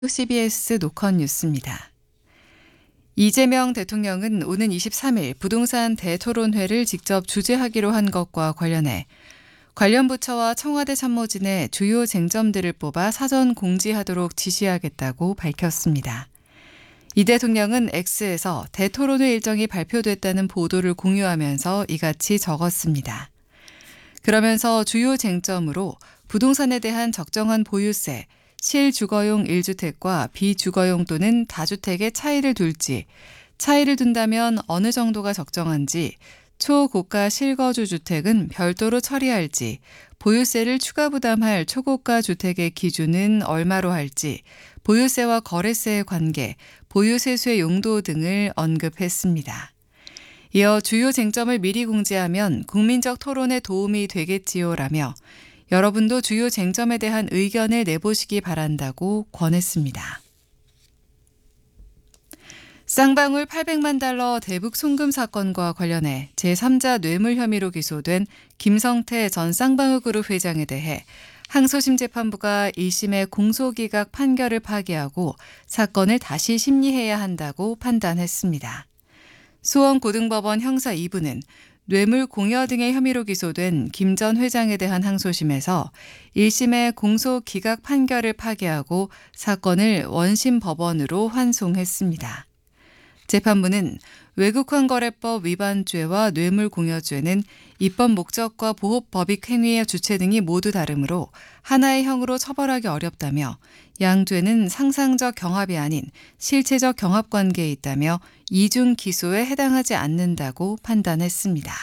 CBS 노컷 뉴스입니다. 이재명 대통령은 오는 23일 부동산 대토론회를 직접 주재하기로 한 것과 관련해 관련 부처와 청와대 참모진의 주요 쟁점들을 뽑아 사전 공지하도록 지시하겠다고 밝혔습니다. 이 대통령은 X에서 대토론회 일정이 발표됐다는 보도를 공유하면서 이같이 적었습니다. 그러면서 주요 쟁점으로 부동산에 대한 적정한 보유세, 실주거용 1주택과 비주거용 또는 다주택의 차이를 둘지, 차이를 둔다면 어느 정도가 적정한지, 초고가 실거주 주택은 별도로 처리할지, 보유세를 추가 부담할 초고가 주택의 기준은 얼마로 할지, 보유세와 거래세의 관계, 보유세수의 용도 등을 언급했습니다. 이어 주요 쟁점을 미리 공지하면 국민적 토론에 도움이 되겠지요라며 여러분도 주요 쟁점에 대한 의견을 내보시기 바란다고 권했습니다. 쌍방울 800만 달러 대북 송금 사건과 관련해 제3자 뇌물 혐의로 기소된 김성태 전 쌍방울그룹 회장에 대해 항소심 재판부가 1심의 공소기각 판결을 파기하고 사건을 다시 심리해야 한다고 판단했습니다. 수원고등법원 형사 2부는 뇌물 공여 등의 혐의로 기소된 김 전 회장에 대한 항소심에서 1심의 공소 기각 판결을 파기하고 사건을 원심 법원으로 환송했습니다. 재판부는 외국환거래법 위반죄와 뇌물공여죄는 입법 목적과 보호법익 행위의 주체 등이 모두 다르므로 하나의 형으로 처벌하기 어렵다며 양죄는 상상적 경합이 아닌 실체적 경합관계에 있다며 이중 기소에 해당하지 않는다고 판단했습니다.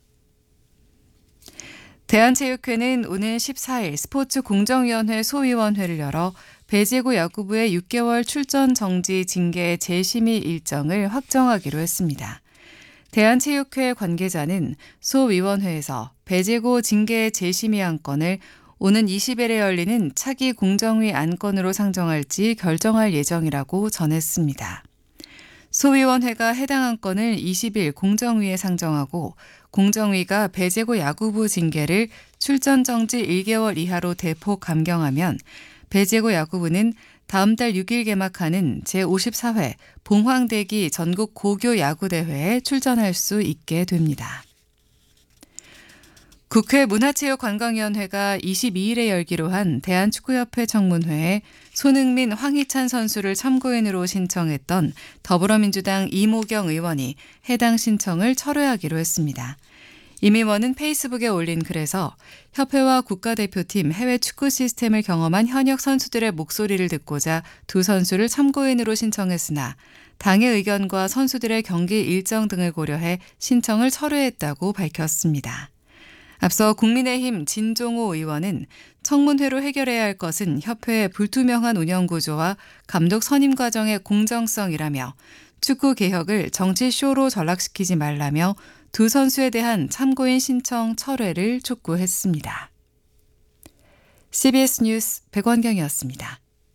대한체육회는 오는 14일 스포츠공정위원회 소위원회를 열어 배제구 야구부의 6개월 출전 정지 징계 재심의 일정을 확정하기로 했습니다. 대한체육회 관계자는 소위원회에서 배제구 징계 재심의 안건을 오는 20일에 열리는 차기 공정위 안건으로 상정할지 결정할 예정이라고 전했습니다. 소위원회가 해당 안건을 20일 공정위에 상정하고 공정위가 배제구 야구부 징계를 출전 정지 1개월 이하로 대폭 감경하면 배제구 야구부는 다음 달 6일 개막하는 제54회 봉황대기 전국 고교 야구대회에 출전할 수 있게 됩니다. 국회 문화체육관광위원회가 22일에 열기로 한 대한축구협회 청문회에 손흥민, 황희찬 선수를 참고인으로 신청했던 더불어민주당 이모경 의원이 해당 신청을 철회하기로 했습니다. 임 의원은 페이스북에 올린 글에서 협회와 국가대표팀 해외 축구 시스템을 경험한 현역 선수들의 목소리를 듣고자 두 선수를 참고인으로 신청했으나 당의 의견과 선수들의 경기 일정 등을 고려해 신청을 철회했다고 밝혔습니다. 앞서 국민의힘 진종호 의원은 청문회로 해결해야 할 것은 협회의 불투명한 운영 구조와 감독 선임 과정의 공정성이라며 축구 개혁을 정치쇼로 전락시키지 말라며 두 선수에 대한 참고인 신청 철회를 촉구했습니다. CBS 뉴스 백원경이었습니다.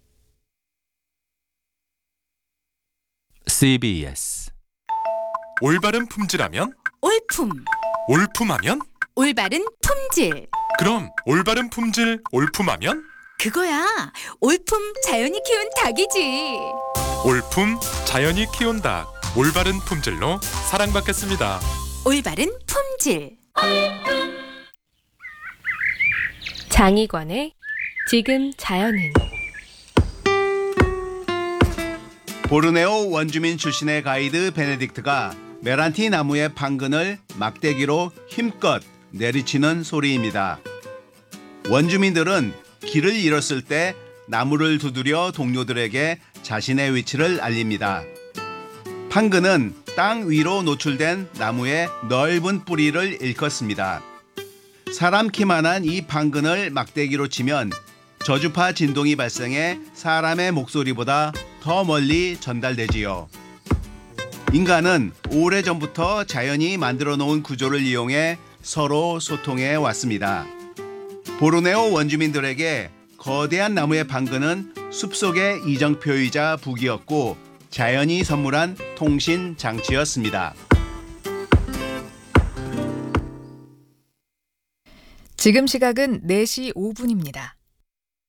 CBS 올바른 품질하면? 올품. 올품하면? 올바른 품질. 그럼 올바른 품질 올품하면? 그거야. 올품 자연이 키운 닭이지. 올품 자연이 키운 닭. 올바른 품질로 사랑받겠습니다. 올바른 품질. 장희관의 지금 자연은. 보르네오 원주민 출신의 가이드 베네딕트가 메란티 나무의 판근을 막대기로 힘껏 내리치는 소리입니다. 원주민들은 길을 잃었을 때 나무를 두드려 동료들에게 자신의 위치를 알립니다. 판근은 땅 위로 노출된 나무의 넓은 뿌리를 일컫습니다. 사람 키만한 이 판근을 막대기로 치면 저주파 진동이 발생해 사람의 목소리보다 더 멀리 전달되지요. 인간은 오래전부터 자연이 만들어 놓은 구조를 이용해 서로 소통해 왔습니다. 보르네오 원주민들에게 거대한 나무의 판근은 숲속의 이정표이자 북이었고 자연이 선물한 통신 장치였습니다. 지금 시각은 4시 5분입니다.